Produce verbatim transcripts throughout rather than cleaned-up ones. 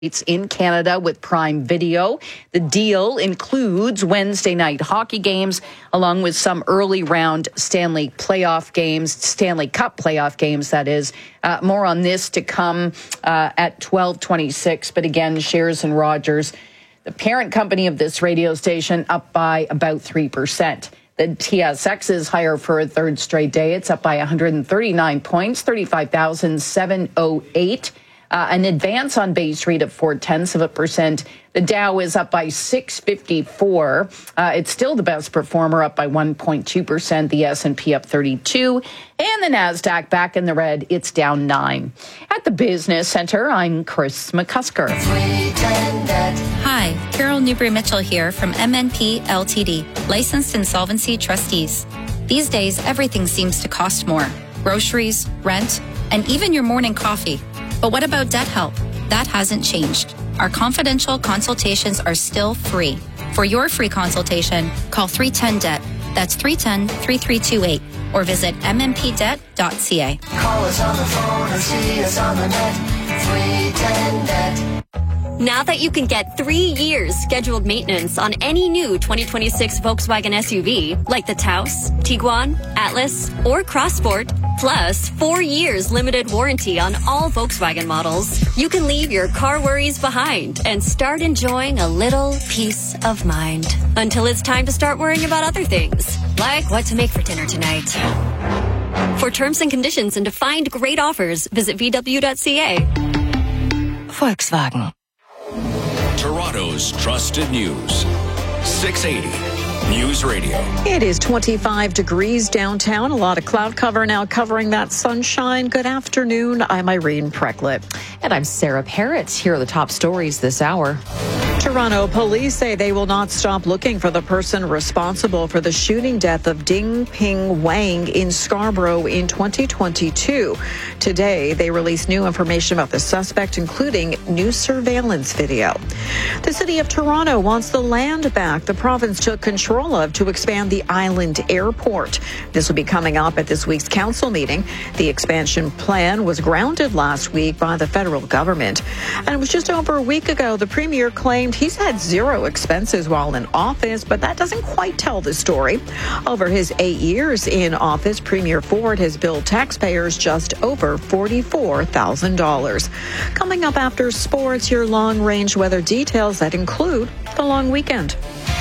It's in Canada with Prime Video. The deal includes Wednesday night hockey games, along with some early round Stanley playoff games, Stanley Cup playoff games, that is. Uh, more on this to come uh, at twelve twenty-six. But again, Shears and Rogers, the parent company of this radio station, up by about three percent. The T S X is higher for a third straight day. It's up by one hundred thirty-nine points, thirty-five thousand seven hundred eight. Uh, an advance on Bay Street of four tenths of a percent. The Dow is up by six fifty-four. Uh, it's still the best performer, up by one point two percent. The S and P up thirty-two. And the NASDAQ back in the red. It's down nine. At the Business Center, I'm Chris McCusker. Hi, Carol Newbury-Mitchell here from M N P L T D, licensed insolvency trustees. These days, everything seems to cost more. Groceries, rent, and even your morning coffee. But what about debt help? That hasn't changed. Our confidential consultations are still free. For your free consultation, call three one zero D E B T. That's three one zero, three three two eight. Or visit m m p debt dot c a. Call us on the phone or see us on the net. three one zero D E B T. Now that you can get three years scheduled maintenance on any new twenty twenty-six Volkswagen S U V, like the Taos, Tiguan, Atlas, or Crossport, plus four years limited warranty on all Volkswagen models, you can leave your car worries behind and start enjoying a little peace of mind. Until it's time to start worrying about other things, like what to make for dinner tonight. For terms and conditions and to find great offers, visit v w dot c a. Volkswagen. Toronto's trusted news. six eighty News Radio. It is twenty-five degrees downtown. A lot of cloud cover now covering that sunshine. Good afternoon. I'm Irene Precklett. And I'm Sarah Parrott. Here are the top stories this hour. Toronto police say they will not stop looking for the person responsible for the shooting death of Ding Ping Wang in Scarborough in twenty twenty-two. Today, they released new information about the suspect, including new surveillance video. The city of Toronto wants the land back the province took control of to expand the island airport. This will be coming up at this week's council meeting. The expansion plan was grounded last week by the federal government. And it was just over a week ago, the premier claimed he's had zero expenses while in office, but that doesn't quite tell the story. Over his eight years in office, Premier Ford has billed taxpayers just over forty-four thousand dollars. Coming up after sports, your long-range weather details that include the long weekend.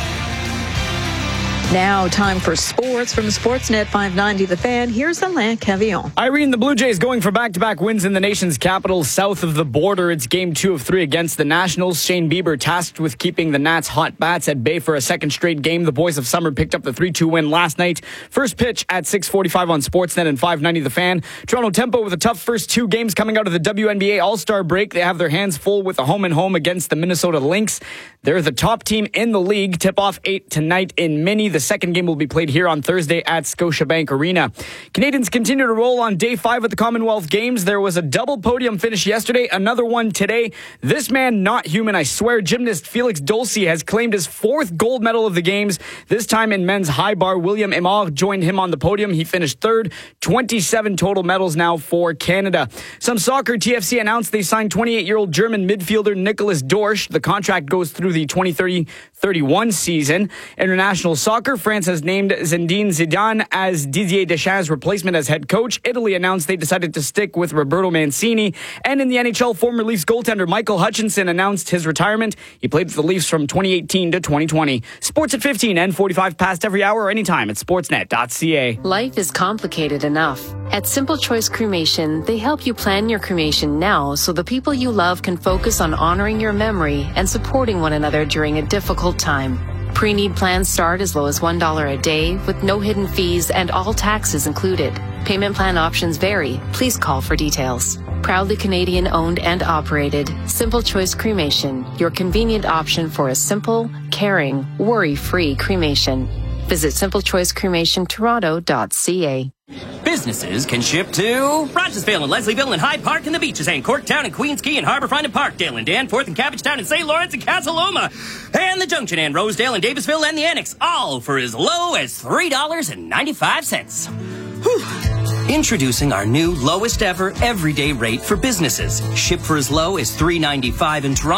Now, time for sports from Sportsnet five ninety The Fan. Here's Alain Cavillon. Irene, the Blue Jays going for back-to-back wins in the nation's capital, south of the border. It's game two of three against the Nationals. Shane Bieber tasked with keeping the Nats' hot bats at bay for a second straight game. The boys of summer picked up the three two win last night. First pitch at six forty-five on Sportsnet and five ninety The Fan. Toronto Tempo with a tough first two games coming out of the W N B A All-Star break. They have their hands full with a home-and-home against the Minnesota Lynx. They're the top team in the league. Tip-off eight tonight in Mini. The second game will be played here on Thursday at Scotiabank Arena. Canadians continue to roll on day five at the Commonwealth Games. There was a double podium finish yesterday, another one today. This man not human, I swear. Gymnast Felix Dolce has claimed his fourth gold medal of the Games, this time in men's high bar. William Aymar joined him on the podium. He finished third. twenty-seven total medals now for Canada. Some soccer. T F C announced they signed twenty-eight-year-old German midfielder Nicolas Dorsch. The contract goes through the twenty thirty thirty-one season. International soccer. France has named Zinedine Zidane as Didier Deschamps' replacement as head coach. Italy announced they decided to stick with Roberto Mancini. And in the N H L, former Leafs goaltender Michael Hutchinson announced his retirement. He played with the Leafs from twenty eighteen to twenty twenty. Sports at fifteen and forty-five past every hour or anytime at sportsnet dot c a. Life is complicated enough. At Simple Choice Cremation, they help you plan your cremation now so the people you love can focus on honoring your memory and supporting one another during a difficult time. Pre-need plans start as low as one dollar a day with no hidden fees and all taxes included. Payment plan options vary. Please call for details. Proudly Canadian owned and operated, Simple Choice Cremation, your convenient option for a simple, caring, worry-free cremation. Visit simple choice cremation toronto dot c a. Businesses can ship to Rochesville and Leslieville and Hyde Park and the Beaches and Corktown and Queens Quay and Harbourfront and Parkdale and Danforth and Cabbagetown and Saint Lawrence and Casa Loma and the Junction and Rosedale and Davisville and the Annex, all for as low as three dollars and ninety-five cents. Whew. Introducing our new lowest ever everyday rate for businesses. Ship for as low as three ninety-five in Toronto.